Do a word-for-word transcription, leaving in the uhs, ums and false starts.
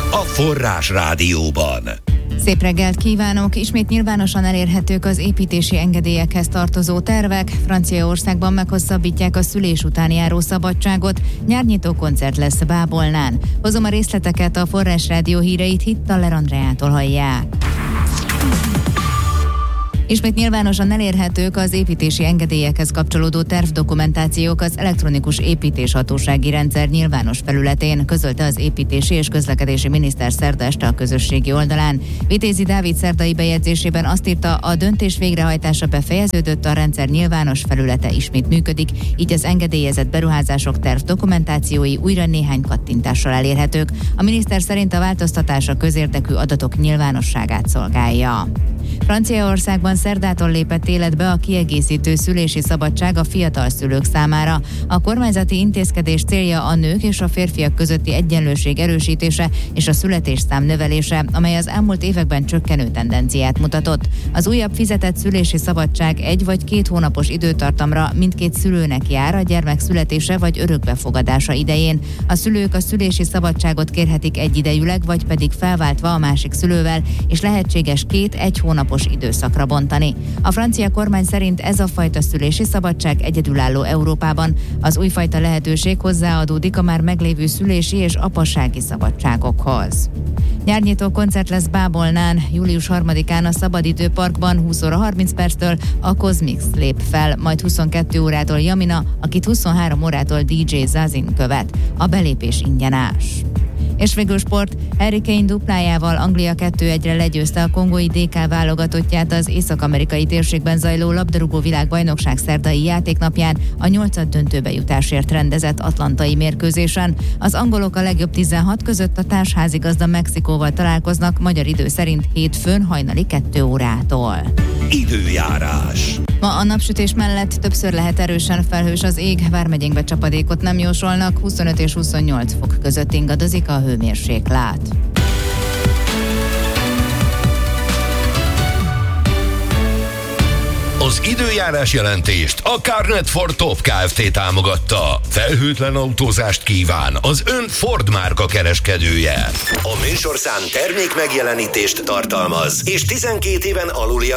a Forrás Rádióban. Szép reggelt kívánok! Ismét nyilvánosan elérhetők az építési engedélyekhez tartozó tervek. Franciaországban meghosszabbítják a szülés után járó szabadságot. Nyárnyitó koncert lesz Bábolnán. Hozom a részleteket, a Forrás Rádió híreit Hittaler Andreától hallják. Ismét nyilvánosan elérhetők az építési engedélyekhez kapcsolódó tervdokumentációk az elektronikus építéshatósági rendszer nyilvános felületén, közölte az építési és közlekedési miniszter szerda este a közösségi oldalán. Vitézi Dávid szerdai bejegyzésében azt írta, a döntés végrehajtása befejeződött, a rendszer nyilvános felülete ismét működik, így az engedélyezett beruházások tervdokumentációi újra néhány kattintással elérhetők. A miniszter szerint a változtatás a közérdekű adatok nyilvánosságát szolgálja. Franciaországban szerdától lépett életbe a kiegészítő szülési szabadság a fiatal szülők számára. A kormányzati intézkedés célja a nők és a férfiak közötti egyenlőség erősítése és a születésszám növelése, amely az elmúlt években csökkenő tendenciát mutatott. Az újabb fizetett szülési szabadság egy vagy két hónapos időtartamra mindkét szülőnek jár a gyermek születése vagy örökbefogadása idején. A szülők a szülési szabadságot kérhetik egyidejűleg, vagy pedig felváltva a másik szülővel, és lehetséges két egy hónapos időszakra bontani. A francia kormány szerint ez a fajta szülési szabadság egyedülálló Európában. Az újfajta lehetőség hozzáadódik a már meglévő szülési és apasági szabadságokhoz. Nyárnyitó koncert lesz Bábolnán, július harmadikán a Szabadidőparkban húsz óra harminc perctől a Cosmix lép fel, majd huszonkettő órától Jamina, akit huszonhárom órától dé dzsé Zazin követ. A belépés ingyenes. És végül sport, Harry Kane duplájával Anglia kettő egyre legyőzte a kongói dé ká válogatottját az észak-amerikai térségben zajló labdarúgó világbajnokság szerdai játéknapján a nyolcad döntőbe jutásért rendezett atlantai mérkőzésen. Az angolok a legjobb tizenhat között a társházigazda Mexikóval találkoznak, magyar idő szerint hétfőn hajnali kettő órától. Időjárás. Ma a napsütés mellett többször lehet erősen felhős az ég, vármegyénkbe csapadékot nem jósolnak, huszonöt és huszonnyolc fok között ingadozik a hőmérséklet. Az időjárás jelentést a Carnet Ford Top Kft. Támogatta. Felhőtlen autózást kíván az ön Ford márka kereskedője. A műsorszám termék megjelenítést tartalmaz, és tizenkét éven aluli